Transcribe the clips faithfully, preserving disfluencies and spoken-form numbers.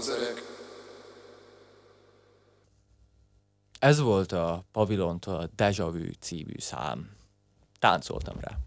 az öreg. Ez volt a Pavilontól a Deja Vu című szám. Táncoltam rá.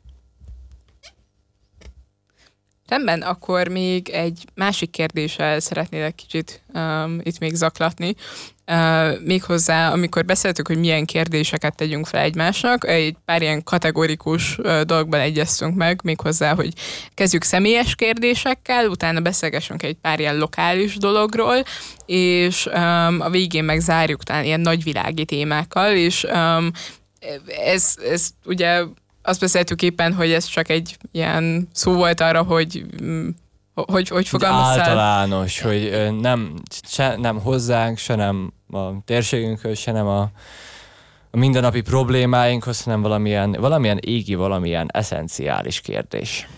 Rendben, akkor még egy másik kérdéssel szeretnélek kicsit um, itt még zaklatni. Uh, méghozzá, amikor beszéltük, hogy milyen kérdéseket tegyünk fel egymásnak, egy pár ilyen kategorikus uh, dologban egyeztünk meg, méghozzá, hogy kezdjük személyes kérdésekkel, utána beszélgessünk egy pár ilyen lokális dologról, és um, a végén meg zárjuk talán ilyen nagyvilági témákkal, és um, ez, ez ugye azt beszéltük éppen, hogy ez csak egy ilyen szó volt arra, hogy hogy, hogy fogalmazzál? Általános, hogy nem, se, nem hozzánk, se nem a térségünkhöz, se nem a, a mindennapi problémáinkhoz, hanem valamilyen, valamilyen égi, valamilyen eszenciális kérdés.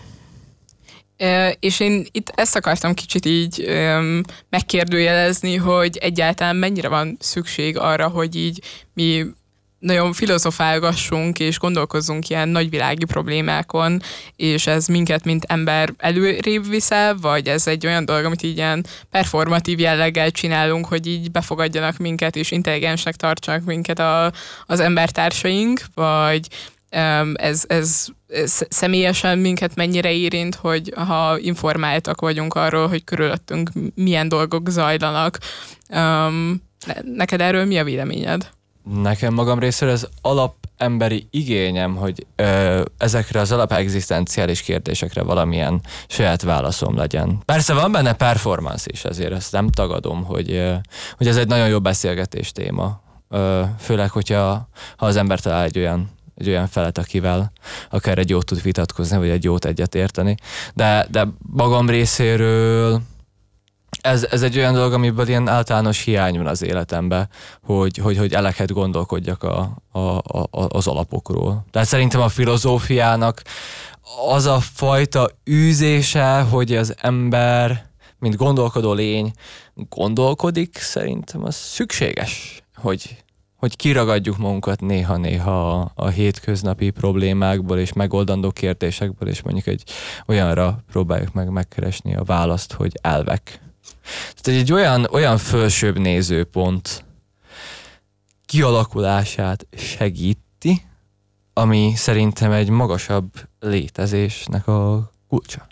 E, és én itt ezt akartam kicsit így um, megkérdőjelezni, hogy egyáltalán mennyire van szükség arra, hogy így mi nagyon filozofálgassunk és gondolkozzunk ilyen nagyvilági problémákon, és ez minket, mint ember előrébb viszel, vagy ez egy olyan dolog, amit így ilyen performatív jelleggel csinálunk, hogy így befogadjanak minket, és intelligensnek tartsanak minket a, az embertársaink, vagy um, ez, ez, ez személyesen minket mennyire érint, hogy ha informáltak vagyunk arról, hogy körülöttünk milyen dolgok zajlanak. Um, neked erről mi a véleményed? Nekem magam részéről az alapemberi igényem, hogy ö, ezekre az alapegzisztenciális kérdésekre valamilyen saját válaszom legyen. Persze van benne performance is, ezért ezt nem tagadom, hogy, ö, hogy ez egy nagyon jó beszélgetés téma. Ö, főleg, hogyha ha az ember talál egy olyan, egy olyan felet, akivel akár egy jót tud vitatkozni, vagy egy jót egyet érteni. De, de magam részéről Ez, ez egy olyan dolog, amiből ilyen általános hiány van az életemben, hogy, hogy, hogy eleget gondolkodjak a, a, a, az alapokról. Tehát szerintem a filozófiának az a fajta űzése, hogy az ember, mint gondolkodó lény gondolkodik, szerintem az szükséges, hogy, hogy kiragadjuk magunkat néha-néha a, a hétköznapi problémákból és megoldandó kérdésekből, és mondjuk egy olyanra próbáljuk meg megkeresni a választ, hogy elvek. Tehát egy olyan, olyan fölsőbb nézőpont kialakulását segíti, ami szerintem egy magasabb létezésnek a kulcsa.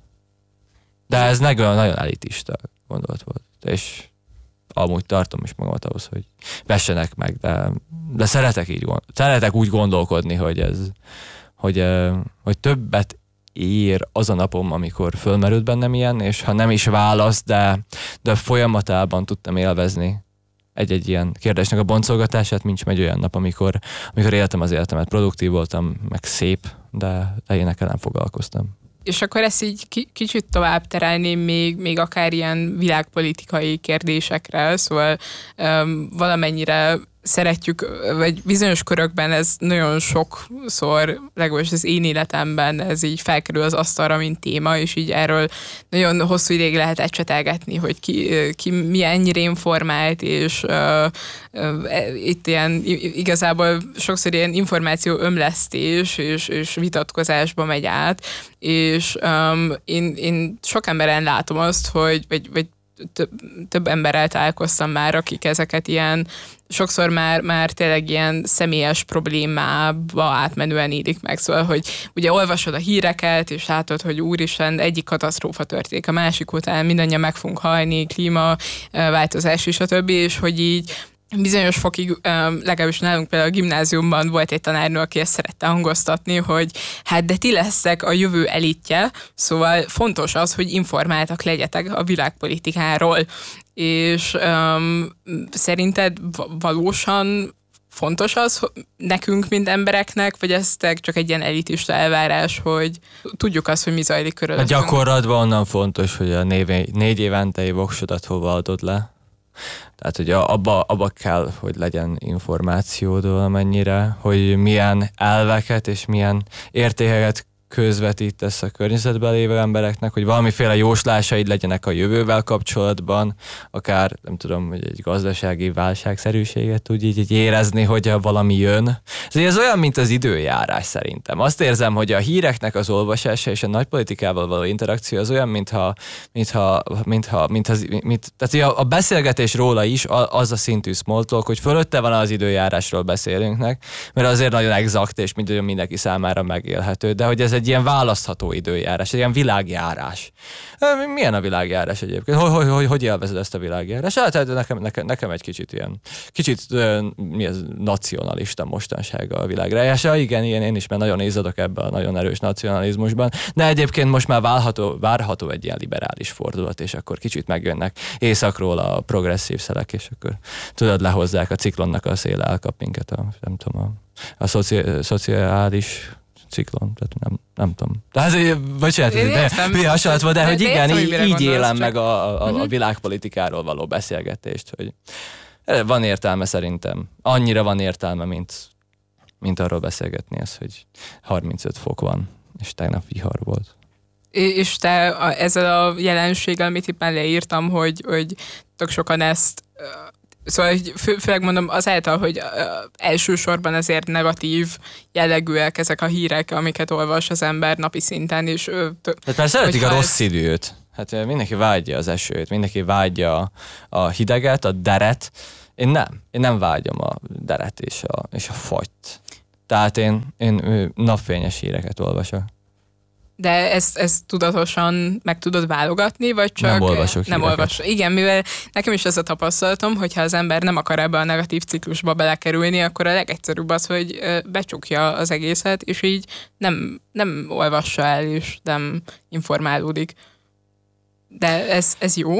De ez nagyon, nagyon elitista gondolat volt. És amúgy tartom is magamat ahhoz, hogy vessenek meg, de, de szeretek, így, szeretek úgy gondolkodni, hogy ez, hogy, hogy többet ér az a napom, amikor fölmerült bennem ilyen, és ha nem is válasz, de, de folyamatában tudtam élvezni egy-egy ilyen kérdésnek a boncolgatását, mint sem egy olyan nap, amikor, amikor éltem az életemet, produktív voltam, meg szép, de, de énekkel nem foglalkoztam. És akkor ezt így k- kicsit tovább terelném még, még akár ilyen világpolitikai kérdésekre, szóval um, valamennyire szeretjük, vagy bizonyos körökben ez nagyon sokszor, legalábbis az én életemben ez így felkerül az asztalra, mint téma, és így erről nagyon hosszú ideig lehet ecsetelgetni, hogy ki, ki milyen ennyire informált, és uh, uh, itt ilyen igazából sokszor ilyen információ ömlesztés és, és vitatkozásba megy át, és um, én, én sok emberen látom azt, hogy vagy, vagy több, több emberrel találkoztam már, akik ezeket ilyen sokszor már, már tényleg ilyen személyes problémába átmenően élik meg. Szóval, hogy ugye olvasod a híreket, és látod, hogy úristen, egyik katasztrófa történik a másik után, mindannyian meg fogunk halni, klímaváltozás és a többi, és hogy így bizonyos fokig, legalábbis nálunk például a gimnáziumban volt egy tanárnő, aki ezt szerette hangoztatni, hogy hát de ti lesztek a jövő elitje, szóval fontos az, hogy informáltak legyetek a világpolitikáról. És um, szerinted valósan fontos az nekünk, mint embereknek, vagy ez csak egy ilyen elitista elvárás, hogy tudjuk azt, hogy mi zajlik körülöttünk? A gyakorlatban onnan fontos, hogy a név, négy évente voksodat hova adod le. Tehát, hogy abba, abba kell, hogy legyen információd valamennyire, hogy milyen elveket és milyen értékeket közvetítesz a környezetben lévő embereknek, hogy valamiféle jóslásaid legyenek a jövővel kapcsolatban, akár nem tudom, hogy egy gazdasági válságszerűséget tudj így, így érezni, hogy valami jön. Ez olyan, mint az időjárás szerintem. Azt érzem, hogy a híreknek az olvasása és a nagypolitikával való interakció az olyan, mintha, mintha, mintha, mintha, mint, tehát a beszélgetés róla is az a szintű small talk, hogy fölötte van az időjárásról beszélünknek, mert azért nagyon exakt és mindenki számára megélhető, de hogy ez egy ilyen választható időjárás, egy ilyen világjárás. Milyen a világjárás egyébként? Hogy, hogy, hogy, hogy élvezed ezt a világjárást? Hát nekem, nekem, nekem egy kicsit ilyen, kicsit mi ez, nacionalista mostansága a világjárása. Igen, ilyen én is, mert nagyon izzadok ebbe a nagyon erős nacionalizmusban, de egyébként most már várható, várható egy ilyen liberális fordulat, és akkor kicsit megjönnek északról a progresszív szelek, és akkor tudod, lehozzák a ciklonnak a széle, elkap minket a, nem tudom, a, a szoci, szociális ciklon, tehát nem, nem tudom. Tehát, bocsánat, de mi hasonlat volt, de, de hogy igen, így, így élem meg a, a, a, a világpolitikáról való beszélgetést, hogy van értelme szerintem. Annyira van értelme, mint, mint arról beszélgetni ez, hogy harmincöt fok van, és tegnap vihar volt. És te a, ezzel a jelenséggel, amit éppen leírtam, hogy, hogy tök sokan ezt, szóval fő, főleg mondom azáltal, hogy elsősorban azért negatív jellegűek ezek a hírek, amiket olvas az ember napi szinten, és hát már szeretik a rossz ez... időt. Hát mindenki vágyja az esőt, mindenki vágyja a hideget, a deret. Én nem. Én nem vágyom a deret és a, és a fagyt. Tehát én, én napfényes híreket olvasok. De ezt, ezt tudatosan meg tudod válogatni, vagy csak... Nem olvasok Nem olvasok. Igen, mivel nekem is az a tapasztalatom, hogy ha az ember nem akar ebbe a negatív ciklusba belekerülni, akkor a legegyszerűbb az, hogy becsukja az egészet, és így nem, nem olvassa el, és nem informálódik. De ez, ez jó.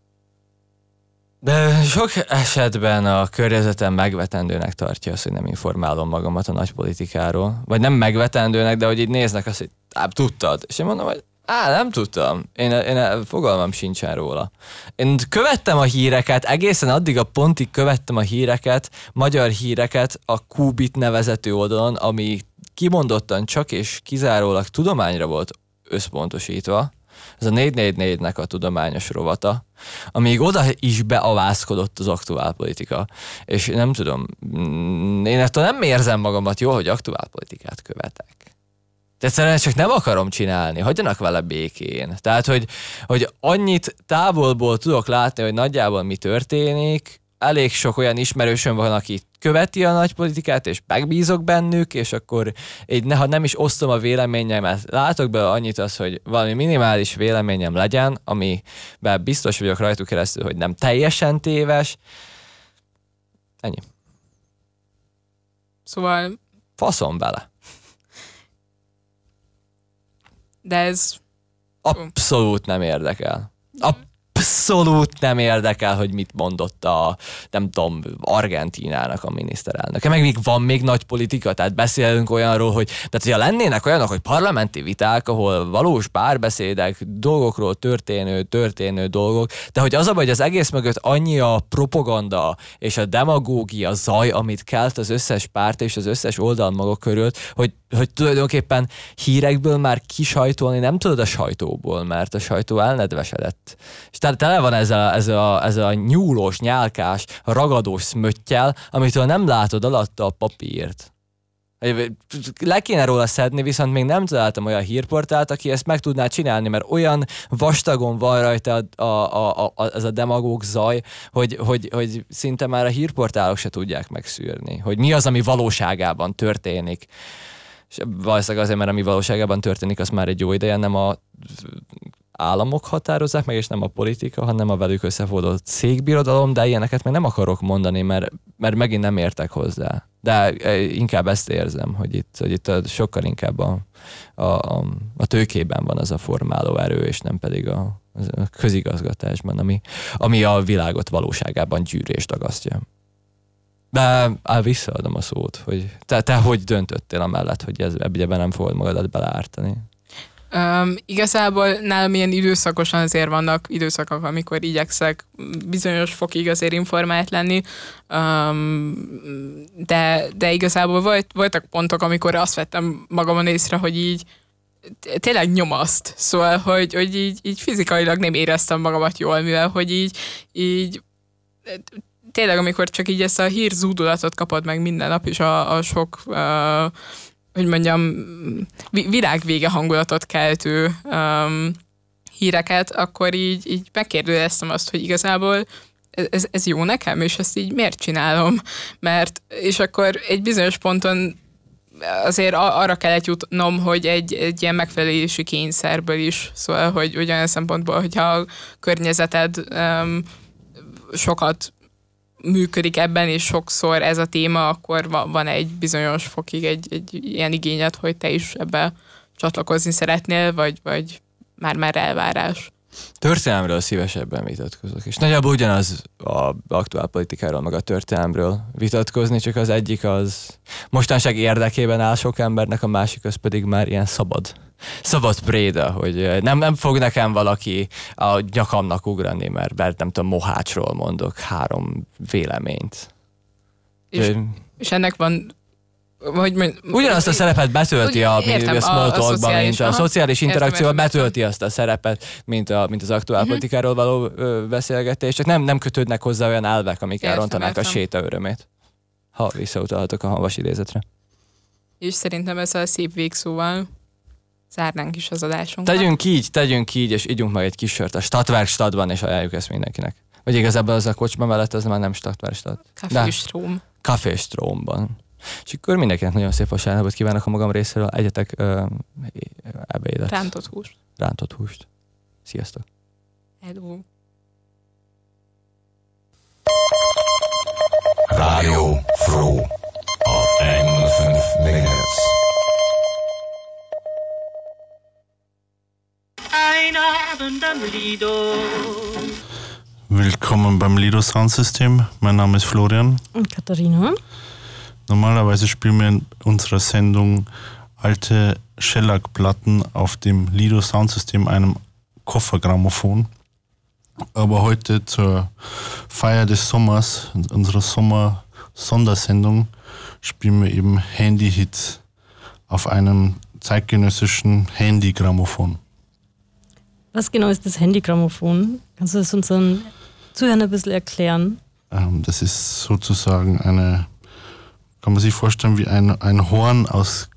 De sok esetben a környezetem megvetendőnek tartja azt, hogy nem informálom magamat a nagypolitikáról. Vagy nem megvetendőnek, de hogy így néznek azt, hogy á, tudtad. És én mondom, hogy á, nem tudtam. Én, én fogalmam sincsen róla. Én követtem a híreket, egészen addig a pontig követtem a híreket, magyar híreket a Qubit nevezető oldalon, ami kimondottan csak és kizárólag tudományra volt összpontosítva. Ez a négy négy négynek a tudományos rovata, amíg oda is beavászkodott az aktuálpolitika. És nem tudom, én ettől nem érzem magamat jól, hogy aktuálpolitikát követek. Egyszerűen csak nem akarom csinálni, hagyjanak vele békén. Tehát, hogy, hogy annyit távolból tudok látni, hogy nagyjából mi történik, elég sok olyan ismerősöm van, aki követi a nagypolitikát, és megbízok bennük, és akkor így, ha nem is osztom a véleményemet, látok be annyit az, hogy valami minimális véleményem legyen, amiben biztos vagyok rajtuk keresztül, hogy nem teljesen téves. Ennyi. Szóval... Faszom bele. De ez... Abszolút nem érdekel. Abszolút nem érdekel, hogy mit mondott a, nem tudom, Argentínának a miniszterelnöke. Meg még van még nagy politika, tehát beszélünk olyanról, hogy tehát hogyha lennének olyanok, hogy parlamenti viták, ahol valós párbeszédek, dolgokról történő, történő dolgok, de hogy az a baj, hogy az egész mögött annyi a propaganda és a demagógia zaj, amit kelt az összes párt és az összes oldal maga körül, hogy hogy tulajdonképpen hírekből már kisajtolni nem tudod a sajtóból, mert a sajtó elnedvesedett. És tehát tele van ezzel, ezzel, a, ezzel a nyúlós, nyálkás, ragadós szmöttyel, amitől nem látod alatta a papírt. Le kéne róla szedni, viszont még nem találtam olyan hírportált, aki ezt meg tudná csinálni, mert olyan vastagon van rajta a, a, a, a, ez a demagóg zaj, hogy, hogy, hogy szinte már a hírportálok se tudják megszűrni, hogy mi az, ami valóságában történik. És valószínűleg azért, mert ami valóságában történik, az már egy jó ideje nem a államok határozzák meg, és nem a politika, hanem a velük összefordult székbirodalom, de ilyeneket meg nem akarok mondani, mert, mert megint nem értek hozzá. De inkább ezt érzem, hogy itt, hogy itt sokkal inkább a, a, a tőkében van az a formáló erő, és nem pedig a, a közigazgatásban, ami, ami a világot valóságában gyűrést agasztja. De á, visszaadom a szót, hogy te, te hogy döntöttél amellett, hogy ez, ebben nem fogod magadat beleártani? Um, igazából nálam ilyen időszakosan azért vannak időszakok, amikor igyekszek bizonyos fokig azért informált lenni, um, de, de igazából volt, voltak pontok, amikor azt vettem magamon észre, hogy így tényleg nyomaszt. Szóval, hogy, hogy így, így fizikailag nem éreztem magamat jól, mivel hogy így, így tényleg, amikor csak így ezt a hír zúdulatot kapod meg minden nap, és a, a sok, uh, hogy mondjam, világvége hangulatot keltő um, híreket, akkor így, így megkérdeztem azt, hogy igazából ez, ez jó nekem, és ezt így miért csinálom? Mert, és akkor egy bizonyos ponton azért arra kellett jutnom, hogy egy, egy ilyen megfelelési kényszerből is, szóval, hogy olyan szempontból, hogyha a környezeted um, sokat működik ebben, és sokszor ez a téma, akkor van egy bizonyos fokig egy, egy ilyen igényed, hogy te is ebbe csatlakozni szeretnél, vagy, vagy már-már elvárás. Történelemről szívesebben vitatkozok, és nagyjából ugyanaz az aktuál politikáról, meg a történelemről vitatkozni, csak az egyik az mostanság érdekében áll sok embernek, a másik az pedig már ilyen szabad. Szabad préda, hogy nem, nem fog nekem valaki a nyakamnak ugrani, mert, mert nem tudom, Mohácsról mondok három véleményt. És, De, és ennek van... Hogy mond, ugyanazt a szerepet betölti a, értem, a small a, a talkban, mint a aha, szociális interakcióban értem, betölti azt a szerepet, mint, a, mint az aktuál uh-huh. politikáról való ö, beszélgetés, csak nem, nem kötődnek hozzá olyan elvek, amik értem, elrontanák értem. a séta örömét. Ha visszautalhatok a Hamvas idézetre. És szerintem ez a szép végszóval zárnánk is az adásunkat. Tegyünk így, tegyünk így, és ígyunk meg egy kis sört a Stadtwerkstattban, és ajánljuk ezt mindenkinek. Vagy igazából az a kocsma mellett, az már nem Stadtwerkstatt. Café-Strom. Café-Stromban. És akkor mindenkinek nagyon szép vasárnapot kívánok a magam részéről. Egyetek ö, ebédet. Rántott húst. Rántott húst. Sziasztok. Hello. Radio Fro auf honderdvijf megahertz. Ein Abend am Lido. Willkommen beim Lido Soundsystem. Mein Name ist Florian. Und Katharina. Normalerweise spielen wir in unserer Sendung alte Shellac-Platten auf dem Lido Soundsystem, einem Koffergrammophon. Aber heute zur Feier des Sommers, unserer Sommer-Sondersendung, spielen wir eben Handy-Hits auf einem zeitgenössischen Handy-Grammophon. Was genau ist das Handy-Grammophon? Kannst du das unseren Zuhörern ein bisschen erklären? Ähm, das ist sozusagen eine, kann man sich vorstellen, wie ein, ein Horn aus